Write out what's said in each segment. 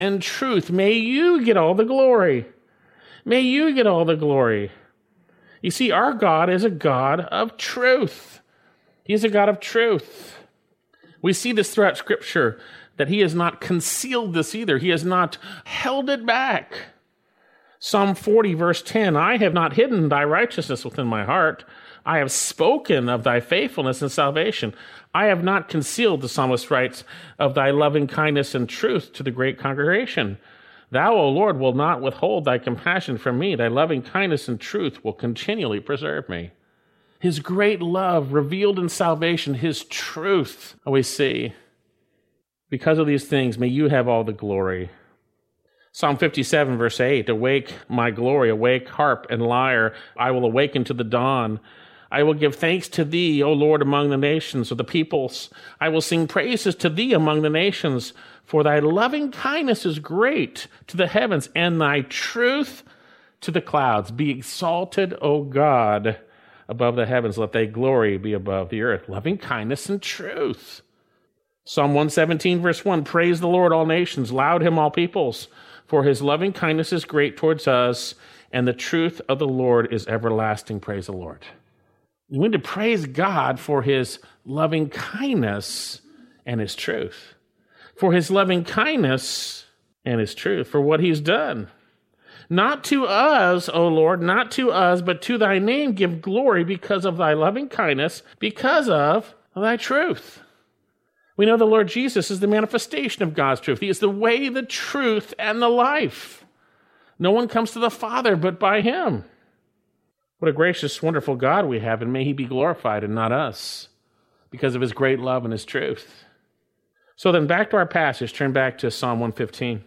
and truth. May you get all the glory. May you get all the glory. You see, our God is a God of truth. He's a God of truth. We see this throughout Scripture, that he has not concealed this either. He has not held it back. Psalm 40, verse 10, I have not hidden thy righteousness within my heart. I have spoken of thy faithfulness and salvation. I have not concealed, the psalmist writes, of thy loving kindness and truth to the great congregation. Thou, O Lord, will not withhold thy compassion from me. Thy loving kindness and truth will continually preserve me. His great love revealed in salvation, his truth, we see. Because of these things, may you have all the glory. Psalm 57, verse 8, awake, my glory, awake, harp and lyre. I will awaken to the dawn. I will give thanks to thee, O Lord, among the nations of the peoples. I will sing praises to thee among the nations, for thy loving kindness is great to the heavens, and thy truth to the clouds. Be exalted, O God, above the heavens. Let thy glory be above the earth. Loving kindness and truth. Psalm 117, verse 1, praise the Lord, all nations, laud him, all peoples, for his loving kindness is great towards us, and the truth of the Lord is everlasting. Praise the Lord. We need to praise God for his loving kindness and his truth. For his loving kindness and his truth, for what he's done. Not to us, O Lord, not to us, but to thy name give glory because of thy loving kindness, because of thy truth. We know the Lord Jesus is the manifestation of God's truth. He is the way, the truth, and the life. No one comes to the Father but by him. What a gracious, wonderful God we have, and may he be glorified and not us, because of his great love and his truth. So then back to our passage, turn back to Psalm 115.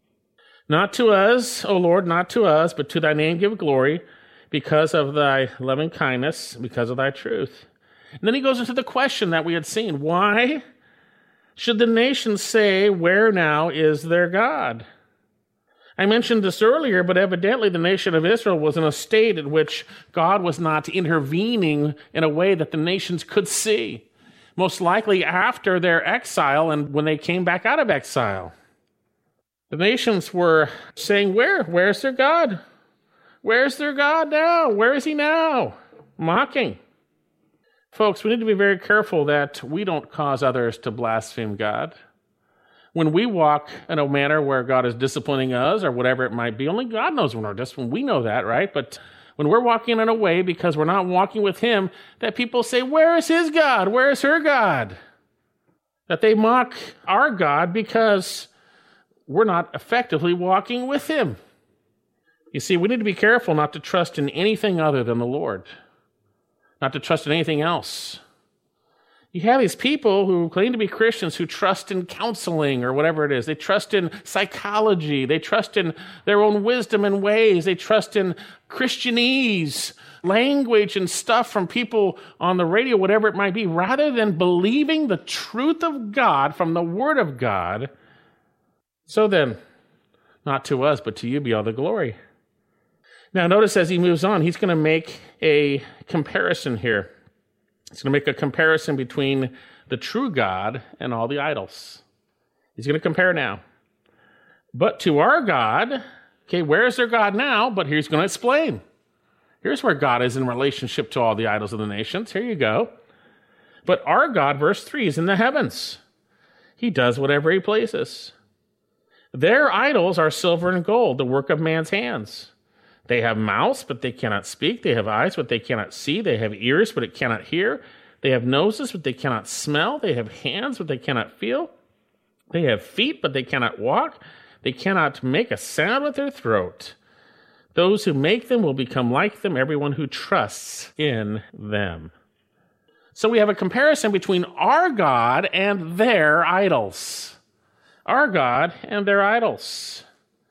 Not to us, O Lord, not to us, but to thy name give glory, because of thy loving kindness, because of thy truth. And then he goes into the question that we had seen. Why should the nations say, where now is their God? I mentioned this earlier, but evidently the nation of Israel was in a state in which God was not intervening in a way that the nations could see. Most likely after their exile and when they came back out of exile. The nations were saying, where's their God? Where's their God now? Where is he now? Mocking. Folks, we need to be very careful that we don't cause others to blaspheme God. When we walk in a manner where God is disciplining us or whatever it might be, only God knows when we're disciplined. We know that, right? But when we're walking in a way because we're not walking with him, that people say, where is his God? Where is her God? That they mock our God because we're not effectively walking with him. You see, we need to be careful not to trust in anything other than the Lord, not to trust in anything else. You have these people who claim to be Christians who trust in counseling or whatever it is. They trust in psychology. They trust in their own wisdom and ways. They trust in Christianese, language and stuff from people on the radio, whatever it might be, rather than believing the truth of God from the Word of God. So then, not to us, but to you be all the glory. Now notice as he moves on, he's going to make a comparison here. He's going to make a comparison between the true God and all the idols. He's going to compare now. But to our God, okay, where is their God now? But he's going to explain. Here's where God is in relationship to all the idols of the nations. Here you go. But our God, verse 3, is in the heavens. He does whatever he pleases. Their idols are silver and gold, the work of man's hands. They have mouths, but they cannot speak. They have eyes, but they cannot see. They have ears, but it cannot hear. They have noses, but they cannot smell. They have hands, but they cannot feel. They have feet, but they cannot walk. They cannot make a sound with their throat. Those who make them will become like them, everyone who trusts in them. So we have a comparison between our God and their idols. Our God and their idols.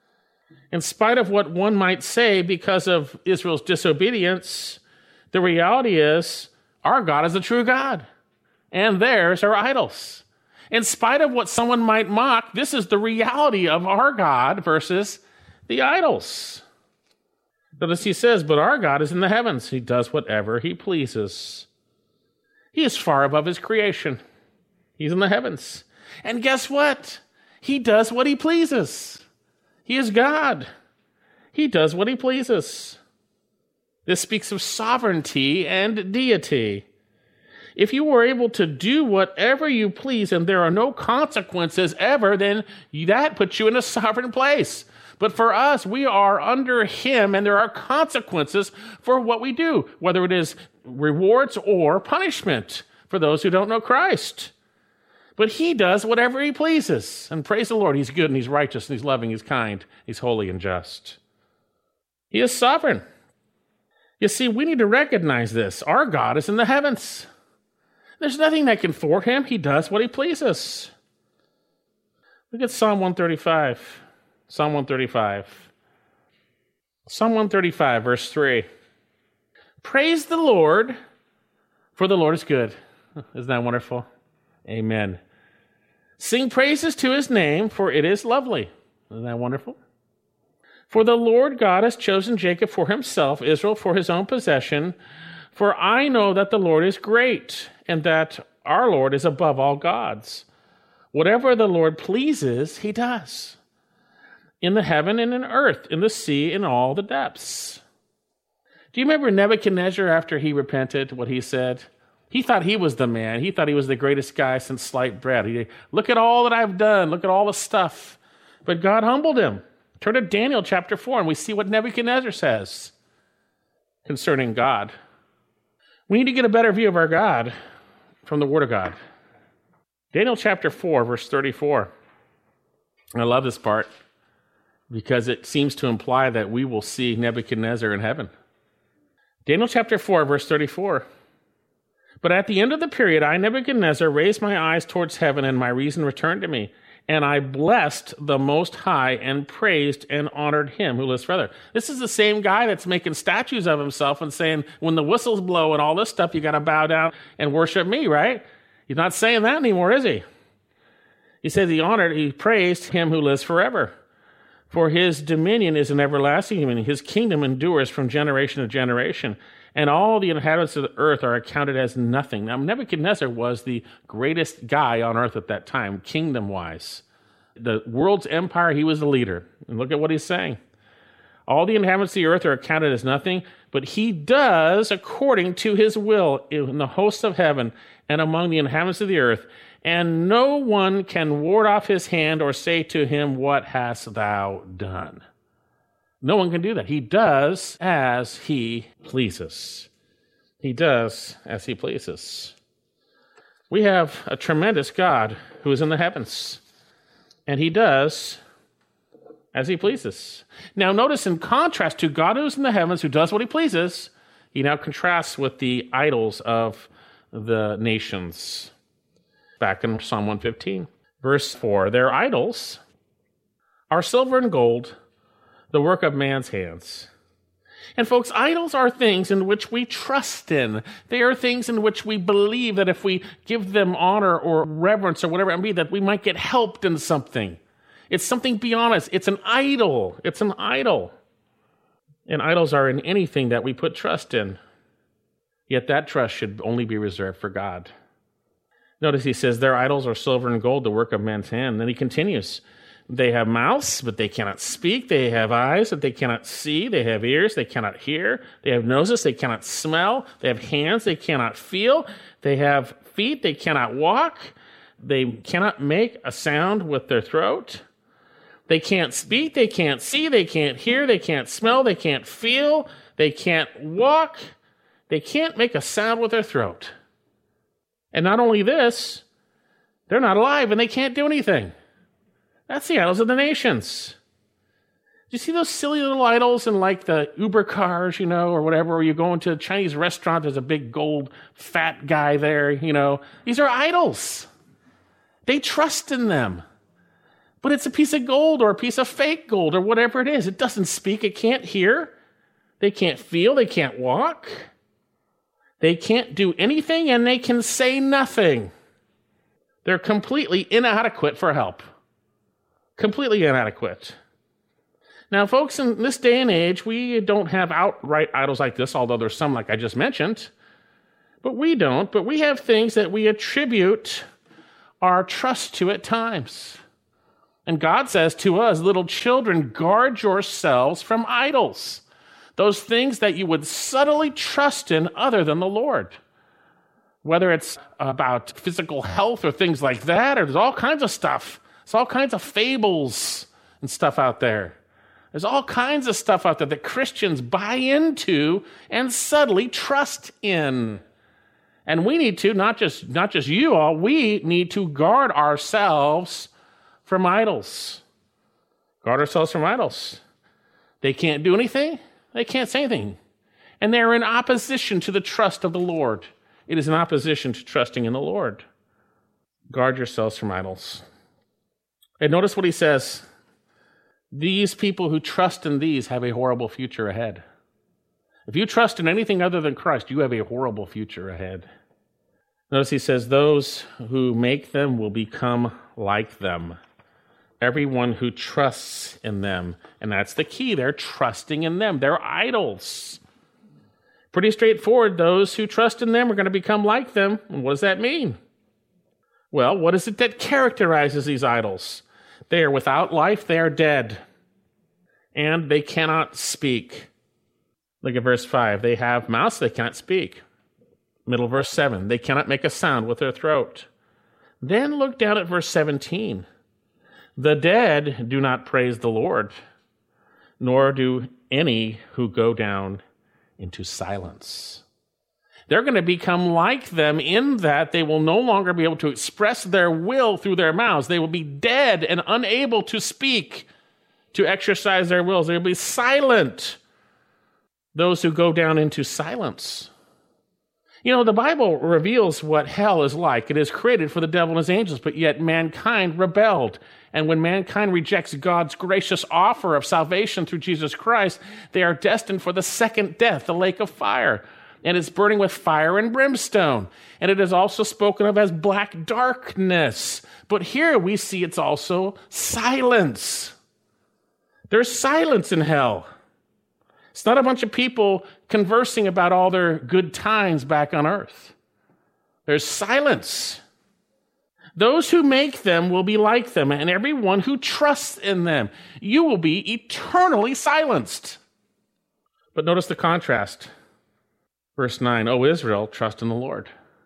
In spite of what one might say because of Israel's disobedience, the reality is our God is the true God, and theirs are idols. In spite of what someone might mock, this is the reality of our God versus the idols. Notice he says, but our God is in the heavens. He does whatever he pleases. He is far above his creation. He's in the heavens. And guess what? He does what he pleases. He is God. He does what he pleases. This speaks of sovereignty and deity. If you were able to do whatever you please and there are no consequences ever, then that puts you in a sovereign place. But for us, we are under him and there are consequences for what we do, whether it is rewards or punishment for those who don't know Christ. But he does whatever he pleases. And praise the Lord, he's good and he's righteous and he's loving, he's kind, he's holy and just. He is sovereign. You see, we need to recognize this. Our God is in the heavens. There's nothing that can thwart him. He does what he pleases. Look at Psalm 135. Psalm 135. Psalm 135, verse 3. Praise the Lord, for the Lord is good. Isn't that wonderful? Amen. Sing praises to his name, for it is lovely. Isn't that wonderful? For the Lord God has chosen Jacob for himself, Israel for his own possession. For I know that the Lord is great, and that our Lord is above all gods. Whatever the Lord pleases, he does. In the heaven and in earth, in the sea, in all the depths. Do you remember Nebuchadnezzar after he repented, what he said? He thought he was the man. He thought he was the greatest guy since sliced bread. Look at all that I've done. Look at all the stuff. But God humbled him. Turn to Daniel chapter 4, and we see what Nebuchadnezzar says concerning God. We need to get a better view of our God from the Word of God. Daniel chapter 4, verse 34. I love this part because it seems to imply that we will see Nebuchadnezzar in heaven. Daniel chapter 4, verse 34. But at the end of the period, I, Nebuchadnezzar, raised my eyes towards heaven, and my reason returned to me. And I blessed the Most High and praised and honored him who lives forever. This is the same guy that's making statues of himself and saying, when the whistles blow and all this stuff, you got to bow down and worship me, right? He's not saying that anymore, is he? He says he praised him who lives forever. For his dominion is an everlasting dominion. His kingdom endures from generation to generation. And all the inhabitants of the earth are accounted as nothing. Now, Nebuchadnezzar was the greatest guy on earth at that time, kingdom-wise. The world's empire, he was the leader. And look at what he's saying. All the inhabitants of the earth are accounted as nothing, but he does according to his will in the hosts of heaven and among the inhabitants of the earth. And no one can ward off his hand or say to him, what hast thou done? No one can do that. He does as he pleases. He does as he pleases. We have a tremendous God who is in the heavens, and he does as he pleases. Now notice, in contrast to God who is in the heavens, who does what he pleases, he now contrasts with the idols of the nations. Back in Psalm 115, verse 4, their idols are silver and gold, the work of man's hands. And folks, idols are things in which we trust in. They are things in which we believe that if we give them honor or reverence or whatever it may be, that we might get helped in something. It's something beyond us. It's an idol. It's an idol. And idols are in anything that we put trust in. Yet that trust should only be reserved for God. Notice he says, their idols are silver and gold, the work of man's hand. And then he continues, they have mouths, but they cannot speak. They have eyes, but they cannot see. They have ears, they cannot hear. They have noses, they cannot smell. They have hands, they cannot feel. They have feet, they cannot walk. They cannot make a sound with their throat. They can't speak, they can't see, they can't hear, they can't smell, they can't feel. They can't walk. They can't make a sound with their throat. And not only this, they're not alive and they can't do anything. That's the idols of the nations. Do you see those silly little idols in like the Uber cars, or whatever, or you go into a Chinese restaurant, there's a big gold fat guy there, These are idols. They trust in them. But it's a piece of gold or a piece of fake gold or whatever it is. It doesn't speak, it can't hear, they can't feel, they can't walk. They can't do anything and they can say nothing. They're completely inadequate for help. Completely inadequate. Now, folks, in this day and age, we don't have outright idols like this, although there's some like I just mentioned. But we don't. But we have things that we attribute our trust to at times. And God says to us, little children, guard yourselves from idols, those things that you would subtly trust in other than the Lord. Whether it's about physical health or things like that, or there's all kinds of stuff. There's all kinds of fables and stuff out there. There's all kinds of stuff out there that Christians buy into and subtly trust in. And we need to, not just you all, we need to guard ourselves from idols. Guard ourselves from idols. They can't do anything. They can't say anything. And they're in opposition to the trust of the Lord. It is in opposition to trusting in the Lord. Guard yourselves from idols. And notice what he says. These people who trust in these have a horrible future ahead. If you trust in anything other than Christ, you have a horrible future ahead. Notice he says, those who make them will become like them. Everyone who trusts in them. And that's the key. They're trusting in them. They're idols. Pretty straightforward. Those who trust in them are going to become like them. And what does that mean? Well, what is it that characterizes these idols? They are without life. They are dead. And they cannot speak. Look at verse 5. They have mouths. They cannot speak. Middle verse 7. They cannot make a sound with their throat. Then look down at verse 17. The dead do not praise the Lord, nor do any who go down into silence. They're going to become like them in that they will no longer be able to express their will through their mouths. They will be dead and unable to speak, to exercise their wills. They will be silent. Those who go down into silence. You know, the Bible reveals what hell is like. It is created for the devil and his angels, but yet mankind rebelled. And when mankind rejects God's gracious offer of salvation through Jesus Christ, they are destined for the second death, the lake of fire. And it's burning with fire and brimstone. And it is also spoken of as black darkness. But here we see it's also silence. There's silence in hell. It's not a bunch of people conversing about all their good times back on earth. There's silence. Those who make them will be like them, and everyone who trusts in them, you will be eternally silenced. But notice the contrast. Verse 9, O Israel, trust in the Lord.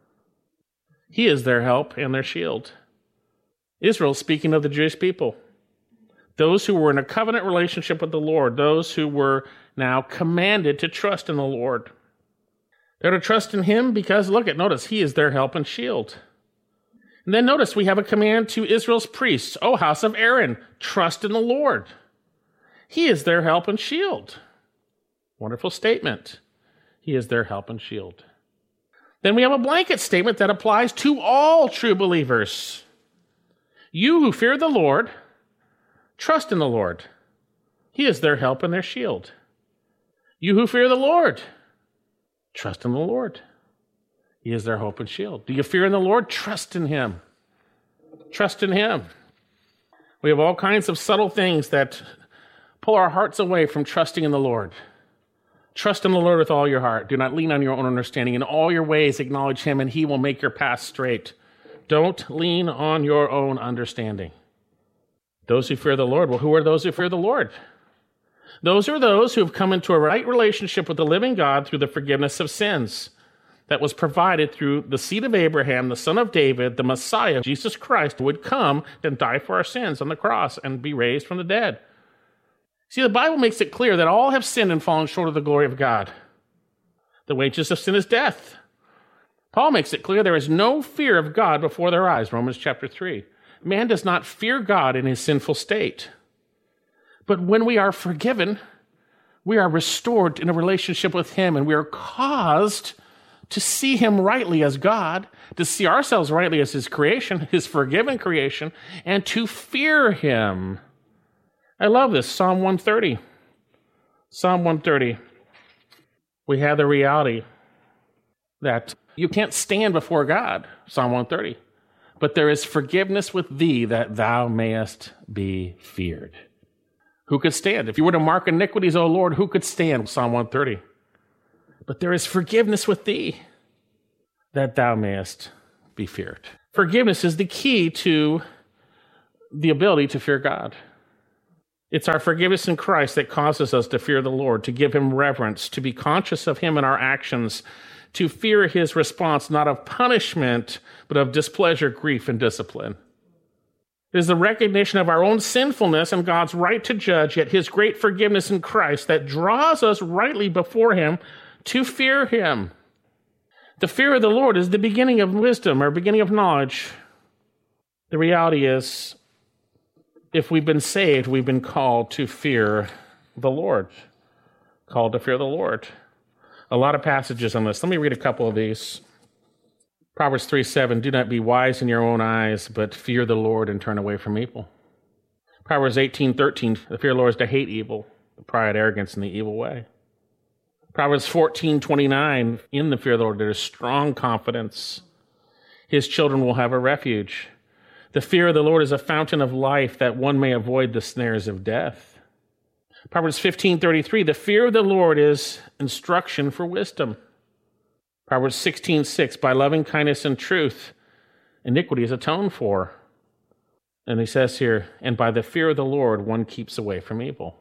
He is their help and their shield. Israel, speaking of the Jewish people, those who were in a covenant relationship with the Lord, those who were now commanded to trust in the Lord. They're to trust in him because, notice, he is their help and shield. And then notice we have a command to Israel's priests, O house of Aaron, trust in the Lord. He is their help and shield. Wonderful statement. He is their help and shield. Then we have a blanket statement that applies to all true believers. You who fear the Lord, trust in the Lord. He is their help and their shield. You who fear the Lord, trust in the Lord. He is their hope and shield. Do you fear in the Lord? Trust in him. Trust in him. We have all kinds of subtle things that pull our hearts away from trusting in the Lord. Trust in the Lord with all your heart. Do not lean on your own understanding. In all your ways acknowledge him, and he will make your path straight. Don't lean on your own understanding. Those who fear the Lord. Well, who are those who fear the Lord? Those are those who have come into a right relationship with the living God through the forgiveness of sins that was provided through the seed of Abraham, the son of David, the Messiah, Jesus Christ, who would come and die for our sins on the cross and be raised from the dead. See, the Bible makes it clear that all have sinned and fallen short of the glory of God. The wages of sin is death. Paul makes it clear there is no fear of God before their eyes, Romans chapter 3. Man does not fear God in his sinful state. But when we are forgiven, we are restored in a relationship with him, and we are caused to see him rightly as God, to see ourselves rightly as his creation, his forgiven creation, and to fear him. I love this, Psalm 130. Psalm 130. We have the reality that you can't stand before God, Psalm 130. But there is forgiveness with thee that thou mayest be feared. Who could stand? If you were to mark iniquities, O Lord, who could stand? Psalm 130. But there is forgiveness with thee that thou mayest be feared. Forgiveness is the key to the ability to fear God. It's our forgiveness in Christ that causes us to fear the Lord, to give him reverence, to be conscious of him in our actions, to fear his response, not of punishment, but of displeasure, grief, and discipline. It is the recognition of our own sinfulness and God's right to judge, yet his great forgiveness in Christ that draws us rightly before him to fear him. The fear of the Lord is the beginning of wisdom or beginning of knowledge. The reality is, if we've been saved, we've been called to fear the Lord. Called to fear the Lord. A lot of passages on this. Let me read a couple of these. Proverbs 3:7, do not be wise in your own eyes, but fear the Lord and turn away from evil. Proverbs 18:13, the fear of the Lord is to hate evil, the pride, arrogance, and the evil way. Proverbs 14:29, in the fear of the Lord there is strong confidence. His children will have a refuge. The fear of the Lord is a fountain of life, that one may avoid the snares of death. Proverbs 15:33, the fear of the Lord is instruction for wisdom. Proverbs 16:6, by loving kindness and truth, iniquity is atoned for. And he says here, and by the fear of the Lord, one keeps away from evil.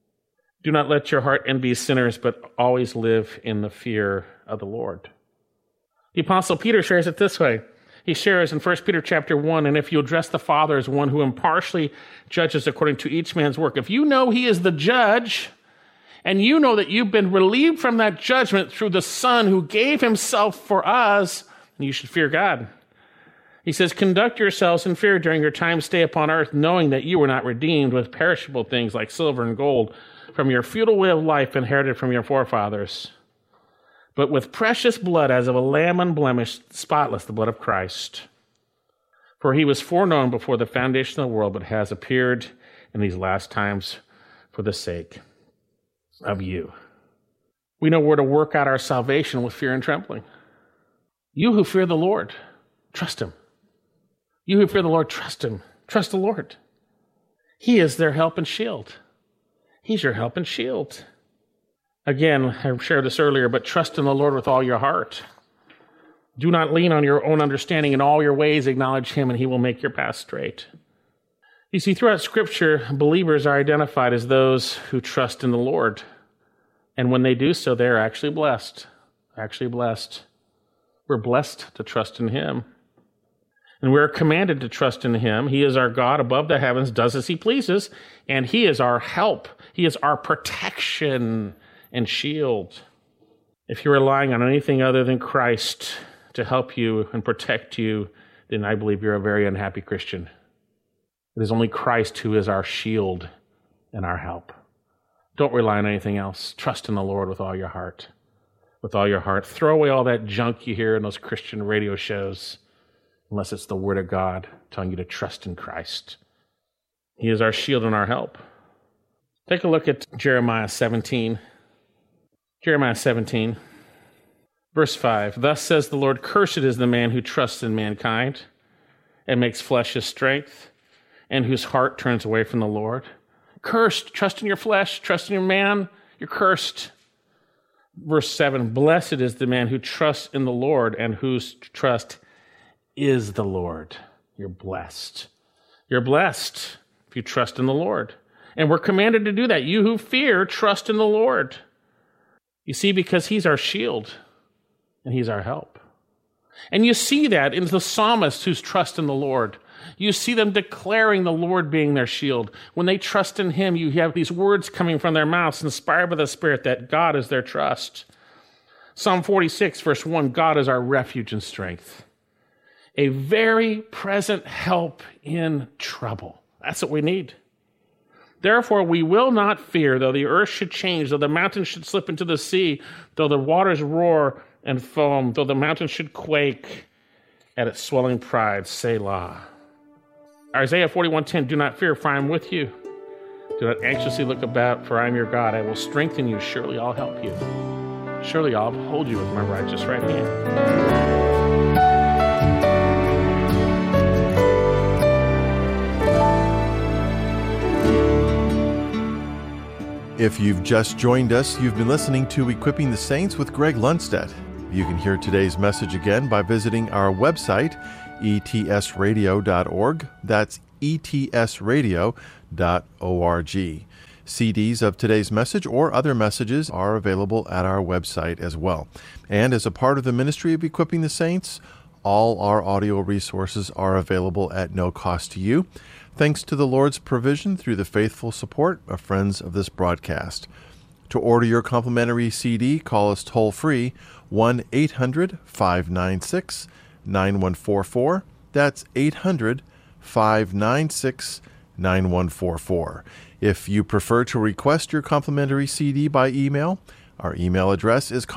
Do not let your heart envy sinners, but always live in the fear of the Lord. The Apostle Peter shares it this way. He shares in 1 Peter chapter 1, and if you address the Father as one who impartially judges according to each man's work, if you know he is the judge, and you know that you've been relieved from that judgment through the Son who gave himself for us, you should fear God. He says, conduct yourselves in fear during your time stay upon earth, knowing that you were not redeemed with perishable things like silver and gold from your futile way of life inherited from your forefathers, but with precious blood as of a lamb unblemished, spotless, the blood of Christ. For he was foreknown before the foundation of the world, but has appeared in these last times for the sake of you. We know we're to work out our salvation with fear and trembling. You who fear the Lord, trust him. You who fear the Lord, trust him. Trust the Lord. He is their help and shield. He's your help and shield. Again, I shared this earlier, but trust in the Lord with all your heart. Do not lean on your own understanding. In all your ways acknowledge him, and he will make your path straight. You see, throughout Scripture, believers are identified as those who trust in the Lord. And when they do so, they're actually blessed. Actually blessed. We're blessed to trust in him. And we're commanded to trust in him. He is our God above the heavens, does as he pleases, and he is our help. He is our protection and shield. If you're relying on anything other than Christ to help you and protect you, then I believe you're a very unhappy Christian. It is only Christ who is our shield and our help. Don't rely on anything else. Trust in the Lord with all your heart. With all your heart. Throw away all that junk you hear in those Christian radio shows, unless it's the Word of God telling you to trust in Christ. He is our shield and our help. Take a look at Jeremiah 17. Jeremiah 17, verse 5. Thus says the Lord, cursed is the man who trusts in mankind and makes flesh his strength, and whose heart turns away from the Lord. Cursed, trust in your flesh, trust in your man, you're cursed. Verse 7, blessed is the man who trusts in the Lord and whose trust is the Lord. You're blessed. You're blessed if you trust in the Lord. And we're commanded to do that. You who fear, trust in the Lord. You see, because he's our shield and he's our help. And you see that in the psalmists who trust in the Lord. You see them declaring the Lord being their shield. When they trust in him, you have these words coming from their mouths, inspired by the Spirit, that God is their trust. Psalm 46, verse 1, God is our refuge and strength, a very present help in trouble. That's what we need. Therefore, we will not fear, though the earth should change, though the mountains should slip into the sea, though the waters roar and foam, though the mountains should quake at its swelling pride. Selah. Isaiah 41:10, do not fear, for I am with you. Do not anxiously look about, for I am your God. I will strengthen you. Surely I'll help you. Surely I'll uphold you with my righteous right hand. If you've just joined us, you've been listening to Equipping the Saints with Greg Lundstedt. You can hear today's message again by visiting our website, etsradio.org. That's etsradio.org. CDs of today's message or other messages are available at our website as well. And as a part of the ministry of Equipping the Saints, all our audio resources are available at no cost to you, thanks to the Lord's provision through the faithful support of friends of this broadcast. To order your complimentary CD, call us toll-free 1-800-596-9144. That's 800-596-9144. If you prefer to request your complimentary CD by email, our email address is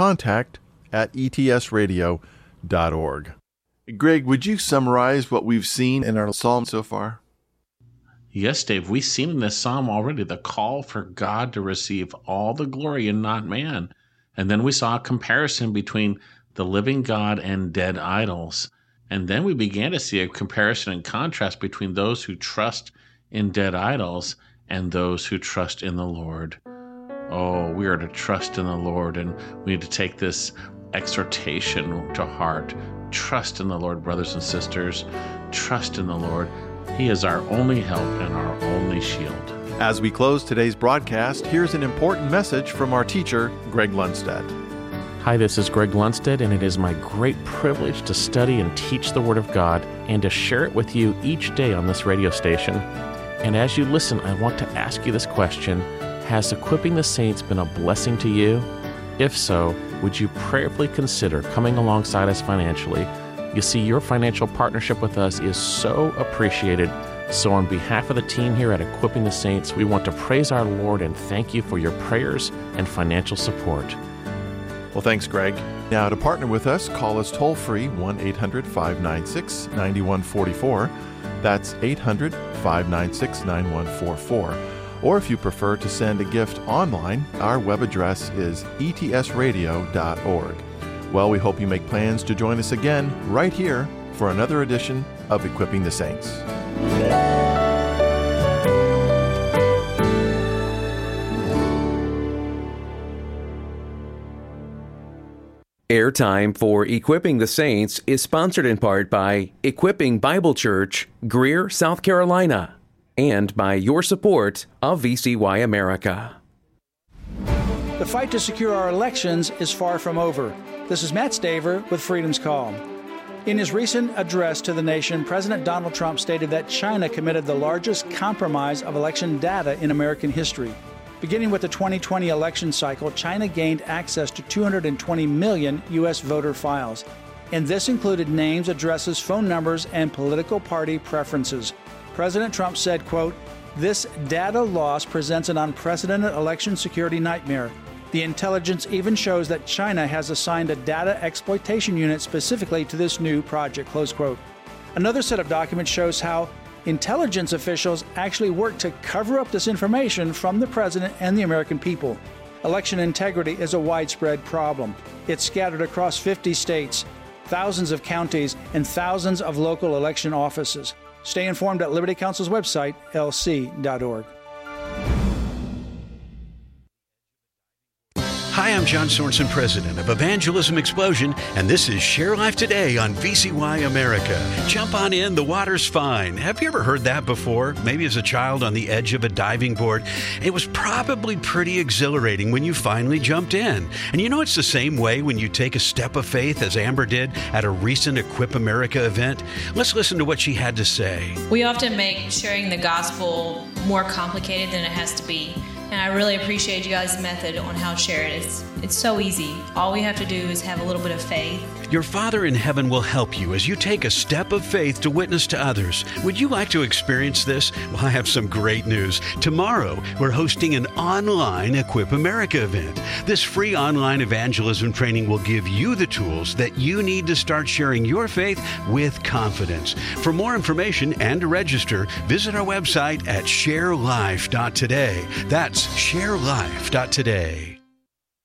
contact@etsradio.org. Greg, would you summarize what we've seen in our psalm so far? Yes, Dave, we've seen in this psalm already the call for God to receive all the glory and not man. And then we saw a comparison between the living God and dead idols. And then we began to see a comparison and contrast between those who trust in dead idols and those who trust in the Lord. Oh, we are to trust in the Lord, and we need to take this exhortation to heart. Trust in the Lord, brothers and sisters. Trust in the Lord. He is our only help and our only shield. As we close today's broadcast, here's an important message from our teacher, Greg Lundstedt. Hi, this is Greg Lundstedt, and it is my great privilege to study and teach the Word of God and to share it with you each day on this radio station. And as you listen, I want to ask you this question: has Equipping the Saints been a blessing to you? If so, would you prayerfully consider coming alongside us financially? You see, your financial partnership with us is so appreciated. So on behalf of the team here at Equipping the Saints, we want to praise our Lord and thank you for your prayers and financial support. Well, thanks, Greg. Now, to partner with us, call us toll-free 1-800-596-9144. That's 800-596-9144. Or if you prefer to send a gift online, our web address is etsradio.org. Well, we hope you make plans to join us again right here for another edition of Equipping the Saints. Airtime for Equipping the Saints is sponsored in part by Equipping Bible Church, Greer, South Carolina, and by your support of VCY America. The fight to secure our elections is far from over. This is Matt Staver with Freedom's Call. In his recent address to the nation, President Donald Trump stated that China committed the largest compromise of election data in American history. Beginning with the 2020 election cycle, China gained access to 220 million U.S. voter files, and this included names, addresses, phone numbers, and political party preferences. President Trump said, quote, "This data loss presents an unprecedented election security nightmare. The intelligence even shows that China has assigned a data exploitation unit specifically to this new project," close quote. Another set of documents shows how intelligence officials actually work to cover up this information from the president and the American people. Election integrity is a widespread problem. It's scattered across 50 states, thousands of counties, and thousands of local election offices. Stay informed at Liberty Counsel's website, lc.org. Hi, I'm John Sorensen, president of Evangelism Explosion, and this is Share Life Today on VCY America. Jump on in, the water's fine. Have you ever heard that before? Maybe as a child on the edge of a diving board. It was probably pretty exhilarating when you finally jumped in. And you know it's the same way when you take a step of faith, as Amber did at a recent Equip America event. Let's listen to what she had to say. We often make sharing the gospel more complicated than it has to be. And I really appreciate you guys' method on how to share it. It's so easy. All we have to do is have a little bit of faith. Your Father in heaven will help you as you take a step of faith to witness to others. Would you like to experience this? Well, I have some great news. Tomorrow, we're hosting an online Equip America event. This free online evangelism training will give you the tools that you need to start sharing your faith with confidence. For more information and to register, visit our website at sharelife.today. That's sharelife.today.